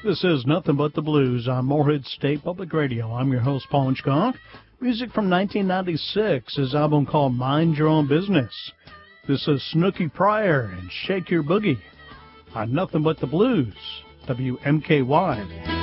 This is Nothing But the Blues on Morehead State Public Radio. I'm your host, Paul Inchkonk. Music from 1996, his album called Mind Your Own Business. This is Snooky Pryor and Shake Your Boogie on Nothing But the Blues, WMKY.